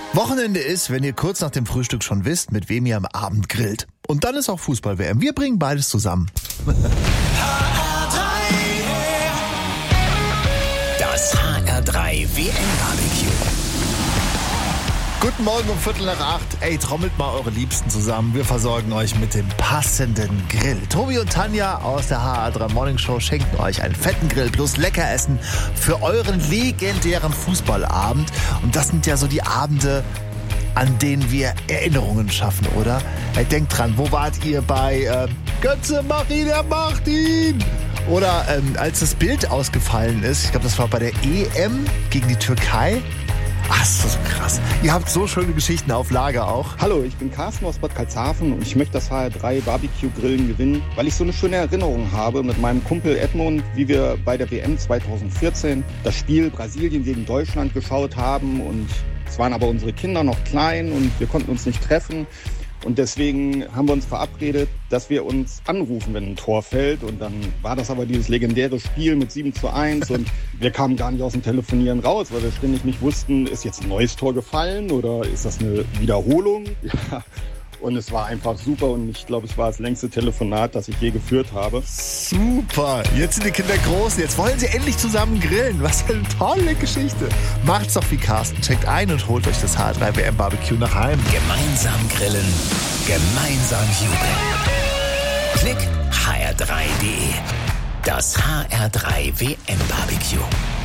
Wochenende ist, wenn ihr kurz nach dem Frühstück schon wisst, mit wem ihr am Abend grillt. Und dann ist auch Fußball-WM. Wir bringen beides zusammen. Das HR3 WM-Barbecue. Guten Morgen um 7:45. Ey, trommelt mal eure Liebsten zusammen. Wir versorgen euch mit dem passenden Grill. Tobi und Tanja aus der HR3 Morning Show schenken euch einen fetten Grill plus Leckeressen für euren legendären Fußballabend. Und das sind ja so die Abende, an denen wir Erinnerungen schaffen, oder? Hey, denkt dran, wo wart ihr bei Götze, mach ihn, er macht ihn! Oder als das Bild ausgefallen ist, ich glaube, das war bei der EM gegen die Türkei. Ach, ist das so krass. Ihr habt so schöne Geschichten auf Lager auch. Hallo, ich bin Carsten aus Bad Karlshafen und ich möchte das HR3 Barbecue Grillen gewinnen, weil ich so eine schöne Erinnerung habe mit meinem Kumpel Edmund, wie wir bei der WM 2014 das Spiel Brasilien gegen Deutschland geschaut haben. Und es waren aber unsere Kinder noch klein und wir konnten uns nicht treffen. Und deswegen haben wir uns verabredet, dass wir uns anrufen, wenn ein Tor fällt. Und dann war das aber dieses legendäre Spiel mit 7:1 und wir kamen gar nicht aus dem Telefonieren raus, weil wir ständig nicht wussten, ist jetzt ein neues Tor gefallen oder ist das eine Wiederholung? Ja. Und es war einfach super und ich glaube, es war das längste Telefonat, das ich je geführt habe. Super, jetzt sind die Kinder groß, jetzt wollen sie endlich zusammen grillen. Was für eine tolle Geschichte. Macht's doch wie Carsten, checkt ein und holt euch das HR3 WM Barbecue nach Heim. Gemeinsam grillen, gemeinsam jubeln. Klick hr3.de. Das HR3 WM Barbecue.